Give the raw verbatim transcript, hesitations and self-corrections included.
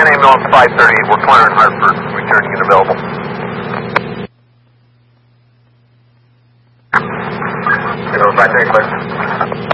N A Mills five thirty-eight, we're clearing Hartford, returning and available. five thirty-eight, clear.